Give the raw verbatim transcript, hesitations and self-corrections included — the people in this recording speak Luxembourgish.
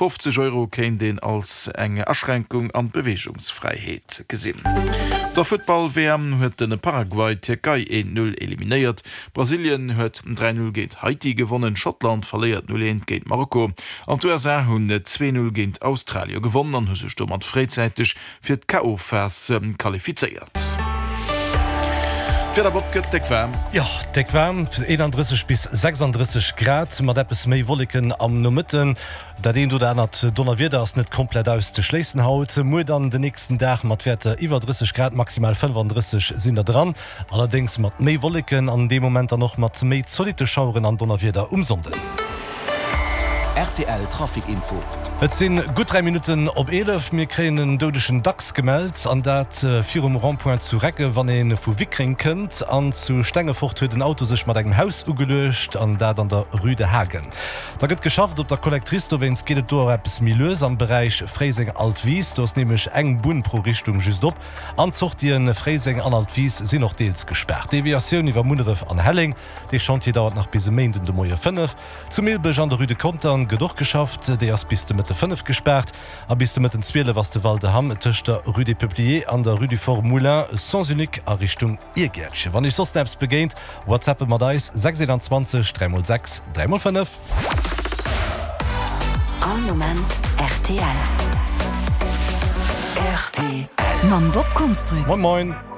fünfzig Euro kein den als enge Erschränkung an Bewegungsfreiheit gesinn. Der Football-W M huet den Paraguay Türkei eins null eliminiert. Brasilien huet drei null gegen Haiti gewonnen, Schottland verliert null eins gegen Marokko. An U S A hun zwei null gegen Australien gewonnen, an huse Sturmmann freizeitig fir d K O-Phase ähm, qualifiziert. Für der Bob geht dick warm. Ja, dick warm, einunddreißig bis sechsunddreißig Grad, mit etwas mehr Wolken am Nummitten. Da den du da nicht Donnerwetter ist nicht komplett aus zu schließen haut. Nur dann den nächsten Tag mit Werten über dreißig Grad, maximal fünfunddreißig sind da dran. Allerdings mit mehr Wolken, an dem Moment dann noch mit mehr solide Schauern an Donnerwetter umsonden. R T L Trafikinfo. Et sinn gut drei Minuten op elef mir kreen den dodeschen Dacks gemeldt, an dat äh, vir um Rampoint zu recke, wann en vu Wickring kënnt, an zu Stängefocht huet den Auto sech mat engem Haus ugelecht, an dat an der Rüde Hagen. Da gëtt geschafft, op der Kollektristo wenns geht do bis milieus am Bereich Freising Altwies, dos nämlich eng Bun pro Richtung just op. Anzocht die en Freising an Altwies sinn noch deels gesperrt. Deviationun iwwer Munneref an Helling, de Chantier dauert nach bis Meden de Moier fünf. Zu Milbech an der Rüde Kontern gedoch geschafft, dé as bis de mit fünf gesperrt, a bis mit den Zwiele was de Walde ham tcht der Rue des Peupliers an der Rue du Fort Moulin sans unique a Richtung Irgärtche. Wann ich so Snaps begeint, WhatsApp mat dais sechs zwei drei null sechs drei null fünf. All moment R T L. R T L. Mam Bob Kunstbrück. Moin moin.